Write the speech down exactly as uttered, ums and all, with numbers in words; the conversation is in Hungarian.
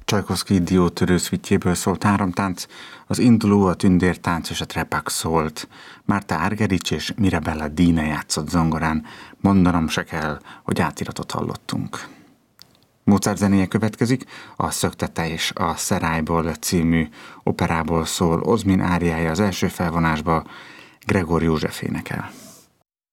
Csajkovszky Diótörő szvitjéből szólt háromtánc, az induló, a tündértánc és a trepak szólt. Márta Argerich és Mirabella Dine játszott zongorán, mondanom se kell, hogy átiratot hallottunk. Mozart zenéje következik, a Szöktete és a Szerályból című operából szól, Ozmin áriája az első felvonásba, Gregor József énekel.